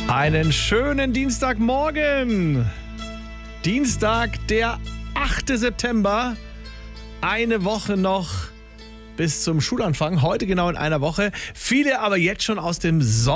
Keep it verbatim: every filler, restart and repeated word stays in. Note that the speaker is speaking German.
Einen schönen Dienstagmorgen. Dienstag, der achte September. Eine Woche noch bis zum Schulanfang. Heute genau in einer Woche. Viele aber jetzt schon aus dem Sommer